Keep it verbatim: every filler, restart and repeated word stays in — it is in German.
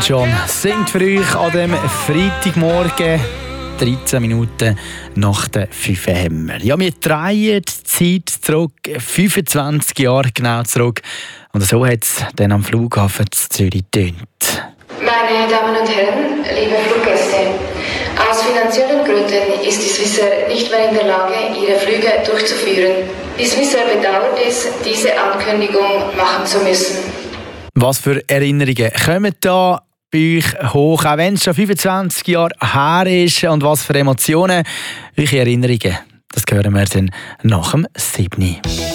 John singt für euch an dem Freitagmorgen, dreizehn Minuten nach der fünf haben wir. Ja, wir drehen die Zeit zurück, fünfundzwanzig Jahre genau zurück. Und so hat es dann am Flughafen zu Zürich getönt. Meine Damen und Herren, liebe Fluggäste, aus finanziellen Gründen ist die Swissair nicht mehr in der Lage, ihre Flüge durchzuführen. Die Swissair bedauert es, diese Ankündigung machen zu müssen. Was für Erinnerungen kommen da bei euch hoch, auch wenn es schon fünfundzwanzig Jahre her ist? Und was für Emotionen, welche Erinnerungen? Das hören wir dann nach dem siebten